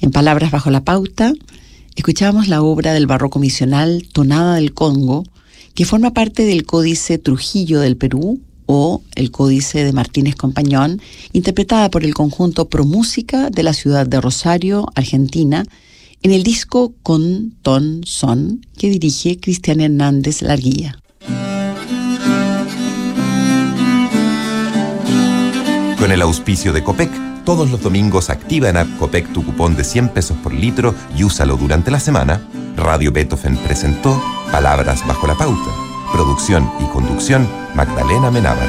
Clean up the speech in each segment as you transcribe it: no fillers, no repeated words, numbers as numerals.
En Palabras bajo la pauta, escuchábamos la obra del barroco misional Tonada del Congo, que forma parte del Códice Trujillo del Perú o el Códice de Martínez Compañón, interpretada por el conjunto Promúsica de la ciudad de Rosario, Argentina, en el disco Con Ton Son, que dirige Cristian Hernández Larguía. Con el auspicio de Copec, todos los domingos activa en App Copec tu cupón de 100 pesos por litro y úsalo durante la semana. Radio Beethoven presentó Palabras bajo la pauta. Producción y conducción, Magdalena Menábar.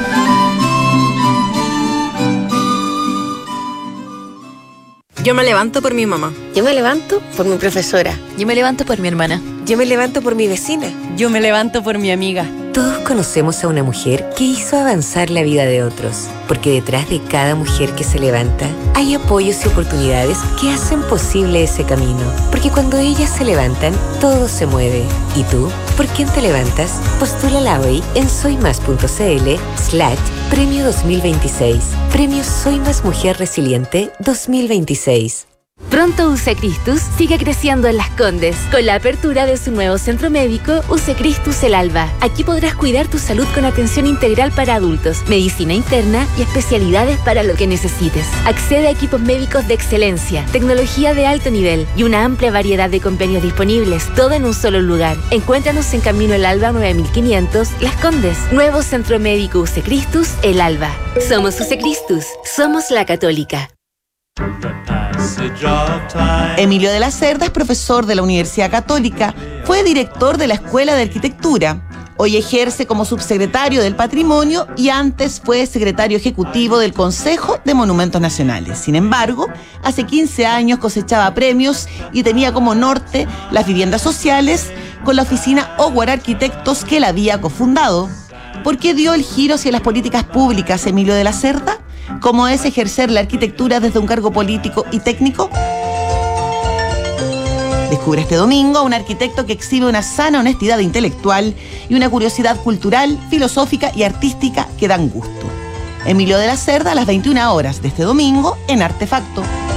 Yo me levanto por mi mamá. Yo me levanto por mi profesora. Yo me levanto por mi hermana. Yo me levanto por mi vecina. Yo me levanto por mi amiga. Todos conocemos a una mujer que hizo avanzar la vida de otros, porque detrás de cada mujer que se levanta hay apoyos y oportunidades que hacen posible ese camino. Porque cuando ellas se levantan, todo se mueve. ¿Y tú? ¿Por quién te levantas? Postúlala hoy en soymás.cl/premio 2026. Premio Soy Más Mujer Resiliente 2026. Pronto UC Christus sigue creciendo en Las Condes, con la apertura de su nuevo centro médico UC Christus El Alba. Aquí podrás cuidar tu salud con atención integral para adultos, medicina interna y especialidades para lo que necesites. Accede a equipos médicos de excelencia, tecnología de alto nivel y una amplia variedad de convenios disponibles, todo en un solo lugar. Encuéntranos en Camino El Alba 9500, Las Condes. Nuevo centro médico UC Christus El Alba. Somos UC Christus, somos la Católica. Emilio de la Cerda es profesor de la Universidad Católica, fue director de la Escuela de Arquitectura, hoy ejerce como subsecretario del Patrimonio y antes fue secretario ejecutivo del Consejo de Monumentos Nacionales. Sin embargo, hace 15 años cosechaba premios y tenía como norte las viviendas sociales con la oficina Howard Arquitectos que él había cofundado. ¿Por qué dio el giro hacia las políticas públicas Emilio de la Cerda? ¿Cómo es ejercer la arquitectura desde un cargo político y técnico? Descubre este domingo a un arquitecto que exhibe una sana honestidad intelectual y una curiosidad cultural, filosófica y artística que dan gusto. Emilio de la Cerda a las 21 horas de este domingo en Artefacto.